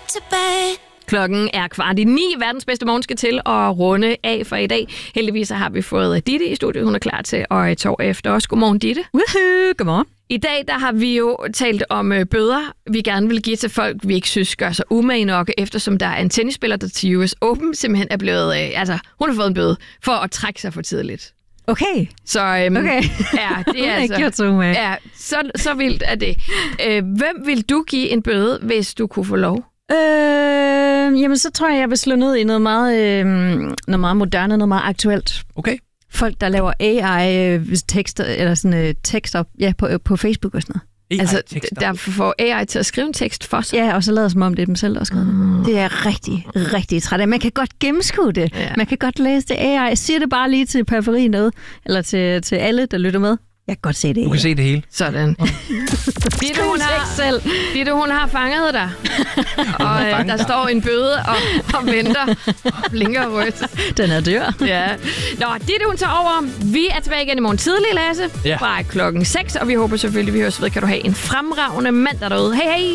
tilbage. Klokken er 8:45. Verdens bedste morgen skal til at runde af for i dag. Heldigvis har vi fået Ditte i studiet. Hun er klar til at tår efter os. Godmorgen, Ditte. Woohoo, godmorgen. I dag der har vi jo talt om bøder, vi gerne vil give til folk, vi ikke synes gør sig umage nok, eftersom der er en tennisspiller, der til US Open simpelthen er blevet... hun har fået en bøde for at trække sig for tidligt. Okay. Så okay. Ja, det er altså... gjort så umage. Ja, så vildt er det. Hvem vil du give en bøde, hvis du kunne få lov? Jamen, så tror jeg vil slå ned i noget meget moderne, noget meget aktuelt. Okay. Folk, der laver AI-tekster, eller sådan tekster på Facebook og sådan noget. Altså, der får AI til at skrive en tekst for sig. Ja, og så lader som om det er dem selv, der har skrevet det. Det er rigtig, rigtig træt af. Man kan godt gennemskue det. Ja. Man kan godt læse det AI. Jeg siger det bare lige til periferi noget, eller til alle, der lytter med. Jeg kan godt se det. Du kan se det hele. Sådan. Ditte, hun har fanget dig. Og der står en bøde og venter. Blinker rødt. Den er dør. Ja. Nå, Ditte, hun tager over. Vi er tilbage igen i morgen tidlig, Lasse. Ja. Fra klokken 6. Og vi håber selvfølgelig, vi høres ved. Kan du have en fremragende mandag derude. Hej, hej.